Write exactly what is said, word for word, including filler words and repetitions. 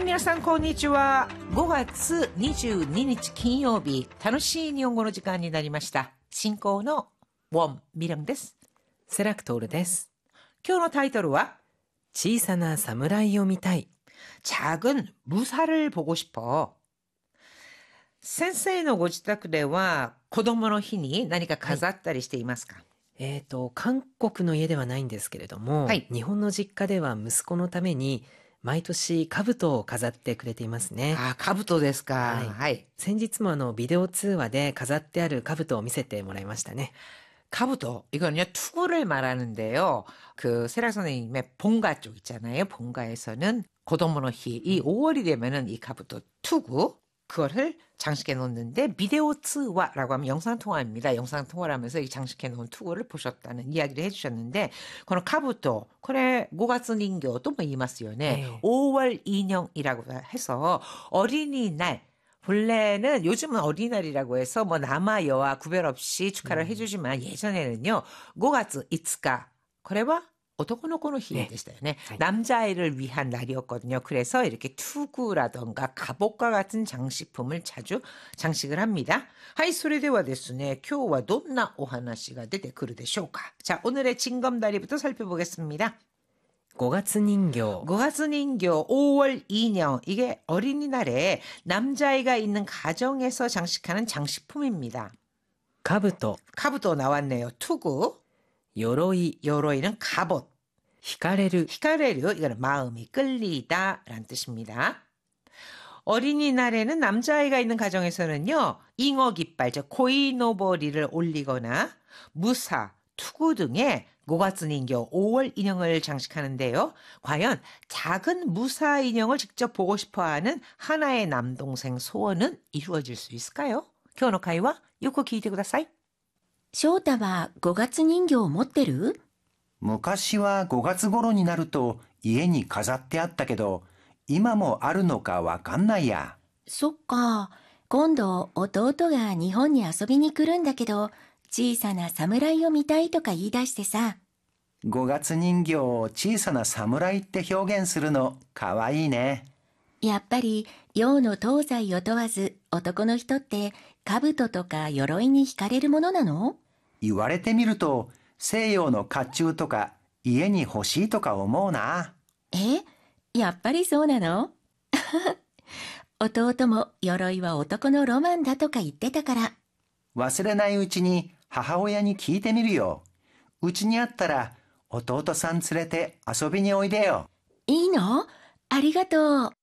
皆さんこんにちは。ごがつにじゅうににち金曜日、楽しい日本語の時間になりました。進行のウォン・ミランです。 セラクトールです。 今日のタイトルは小さな侍を見たい。 작은 무사를 보고 싶어。 先生のご自宅では子供の日に何か飾ったりしていますか？はい、 えっと韓国の家ではないんですけれども、はい、日本の実家では息子のために毎年兜を飾ってくれていますね。 あ、兜ですか。はい。はい、 先日もあのビデオ通話で飾ってある兜を見せてもらいましたね。 가부도 이거는요 투구를 말하는데요. 그 세라 선생님의 본가 쪽 있잖아요. 본가에서는 고도모노히 이 오월이 되면은 이 가부도 투구 그거를 장식해 놓는데 비데오 트와라고 하면 영상 통화입니다. 영상 통화를 하면서 이 장식해 놓은 투구를 보셨다는 이야기를 해주셨는데, 그런 가부도 그래 고가츠 닌교 또 뭐 이마스요네. 네. 오월 인형이라고 해서 어린이날. 본래는 요즘은 어린이날이라고 해서 뭐 남아 여아 구별 없이 축하를 음. 해주지만 예전에는요 고가츠 이츠카 그래봐 오토코노코노 히데시다요네. 네. 남자아이를 위한 날이었거든요. 그래서 이렇게 투구라던가 갑옷과 같은 장식품을 자주 장식을 합니다. 하이 소리대와 데스네. 교와 돈나 오하나시가 데데 그르데쇼까. 자, 오늘의 징검다리부터 살펴보겠습니다. 고가츠 닌교. 고가츠 닌교, 오월 인형. 이게 어린이날에 남자아이가 있는 가정에서 장식하는 장식품입니다. 가부토. 가부토 나왔네요. 투구. 요로이. 요로이는 갑옷. 히카레르. 히카레르. 이거는 마음이 끌리다 라는 뜻입니다. 어린이날에는 남자아이가 있는 가정에서는요, 잉어 깃발, 즉 코이노보리를 올리거나 무사, 투구 등의 고가츠 닌교 오월 인형을 장식하는데요. 과연 작은 무사 인형을 직접 보고 싶어하는 하나의 남동생 소원은 이루어질 수 있을까요? 교노会話 よく聞いてください。 翔太は五月人形を持ってる？ 昔はごがつ頃になると家に飾ってあったけど、今もあるのかわかんないや。 そっか。今度弟が日本に遊びに来るんだけど、小さな侍を見たいとか言い出してさ。 五月人形を小さな侍って表現するのかわいいね。 やっぱり洋の東西を問わず男の人って兜とか鎧に惹かれるものなの？ 言われてみると西洋の甲冑とか家に欲しいとか思うな。 え？やっぱりそうなの？弟も鎧は男のロマンだとか言ってたから。 忘れないうちに母親に聞いてみるよ。うちにあったら弟さん連れて遊びにおいでよ。 いいの？ありがとう。